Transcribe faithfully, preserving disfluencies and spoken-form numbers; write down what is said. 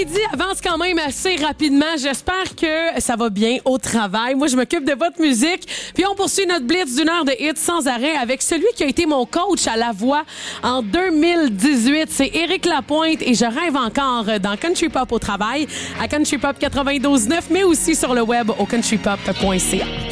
L'après-midi avance quand même assez rapidement. J'espère que ça va bien au travail. Moi, je m'occupe de votre musique. Puis on poursuit notre blitz d'une heure de hits sans arrêt avec celui qui a été mon coach à la voix en deux mille dix-huit. C'est Éric Lapointe et je rêve encore dans Country Pop au travail à Country Pop quatre-vingt-douze neuf, mais aussi sur le web au country pop point c a.